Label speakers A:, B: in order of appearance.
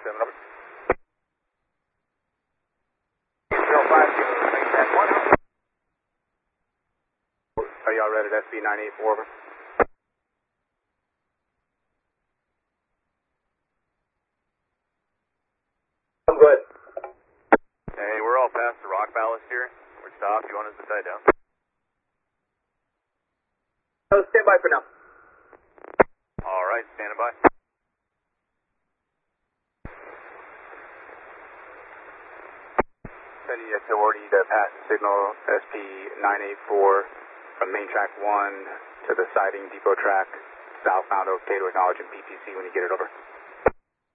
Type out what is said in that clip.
A: 7 over. 05, maintain 1. Are y'all ready at SB 984 over? I'm good.
B: Hey, we're all past the rock ballast here. We're stopped. You want us to tie down?
A: Oh, stand by for now.
B: All right, standing by.
A: Sending you authority to pass the signal SP 984 from main track 1 to the siding depot track, southbound Oak to acknowledge in PPC when you get it over.